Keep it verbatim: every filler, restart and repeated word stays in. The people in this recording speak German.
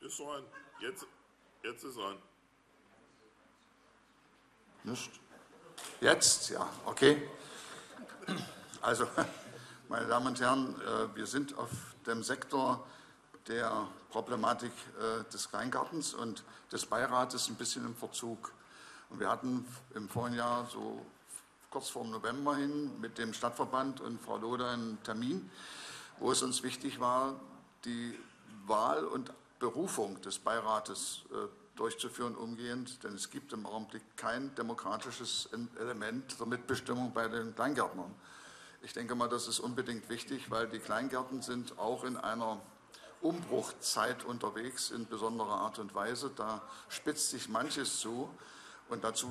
Ist so an. Jetzt, jetzt ist an. Nicht? Jetzt? Ja, okay. Also, meine Damen und Herren, wir sind auf dem Sektor der Problematik des Kleingartens und des Beirates ein bisschen im Verzug. Und wir hatten im vorigen Jahr so kurz vor November hin mit dem Stadtverband und Frau Loder einen Termin, wo es uns wichtig war, die Wahl und Berufung des Beirates äh, durchzuführen umgehend, denn es gibt im Augenblick kein demokratisches Element der Mitbestimmung bei den Kleingärtnern. Ich denke mal, das ist unbedingt wichtig, weil die Kleingärten sind auch in einer Umbruchzeit unterwegs in besonderer Art und Weise. Da spitzt sich manches zu und dazu